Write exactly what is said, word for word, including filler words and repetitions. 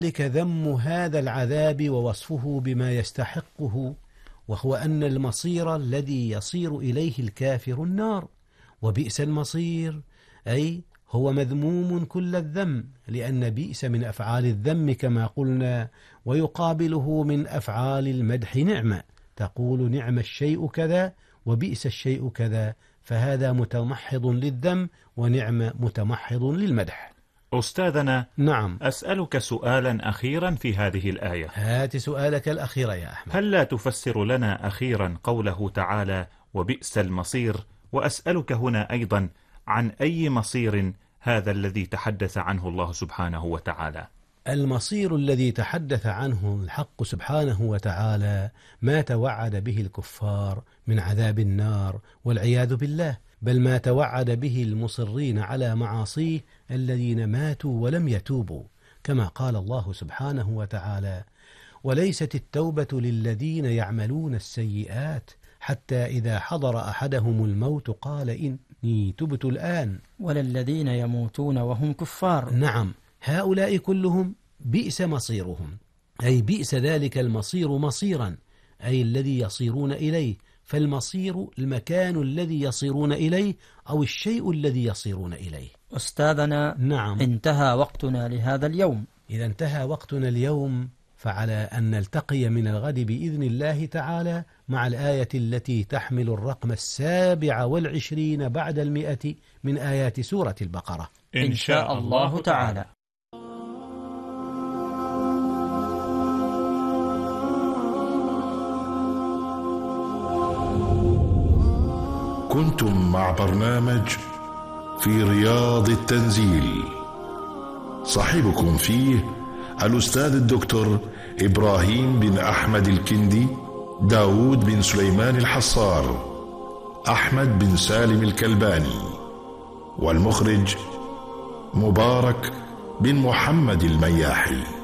ذلك ذم هذا العذاب ووصفه بما يستحقه، وهو أن المصير الذي يصير إليه الكافر النار، وبئس المصير أي هو مذموم كل الذم، لأن بئس من أفعال الذم كما قلنا، ويقابله من أفعال المدح نعمة، تقول نعم الشيء كذا وبئس الشيء كذا، فهذا متمحض للذم ونعم متمحض للمدح. أستاذنا، نعم، أسألك سؤالا أخيرا في هذه الآية. هات سؤالك الأخير يا أحمد. هل لا تفسر لنا أخيرا قوله تعالى وبئس المصير؟ وأسألك هنا أيضا عن أي مصير هذا الذي تحدث عنه الله سبحانه وتعالى؟ المصير الذي تحدث عنه الحق سبحانه وتعالى ما توعد به الكفار من عذاب النار والعياذ بالله، بل ما توعد به المصرين على معاصيه الذين ماتوا ولم يتوبوا، كما قال الله سبحانه وتعالى: وليست التوبة للذين يعملون السيئات حتى إذا حضر أحدهم الموت قال إني تبت الآن، وللذين يموتون وهم كفار. نعم، هؤلاء كلهم بئس مصيرهم، أي بئس ذلك المصير مصيرا، أي الذي يصيرون إليه، فالمصير المكان الذي يصيرون إليه أو الشيء الذي يصيرون إليه. أستاذنا، نعم، انتهى وقتنا لهذا اليوم. إذا انتهى وقتنا اليوم، فعلى أن نلتقي من الغد بإذن الله تعالى مع الآية التي تحمل الرقم السابع والعشرين بعد المئة من آيات سورة البقرة إن شاء الله تعالى. كنتم مع برنامج في رياض التنزيل، صاحبكم فيه الأستاذ الدكتور إبراهيم بن أحمد الكندي، داود بن سليمان الحصار، أحمد بن سالم الكلباني، والمخرج مبارك بن محمد المياحي.